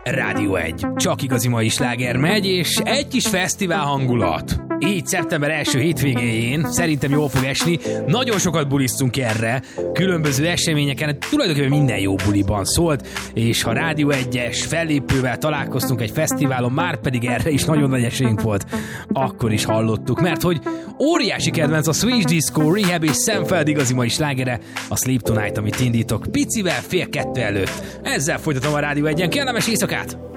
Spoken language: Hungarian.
Rádió 1. Csak igazi mai sláger megy, és egy kis fesztivál hangulat. Így szeptember első hétvégéjén szerintem jól fog esni, nagyon sokat bulisztunk erre, különböző eseményeken, tulajdonképpen minden jó buliban szólt, és ha Rádió 1-es fellépővel találkoztunk egy fesztiválon, már pedig erre is nagyon nagy esélyünk volt, akkor is hallottuk, mert hogy óriási kedvenc a Swedish Disco, Rehab és Szemfeld igazi mai slágere, a Sleep Tonight, amit indítok picivel 1:30 előtt. Ezzel folytatom a Rádió 1-en, kellemes éjszakát!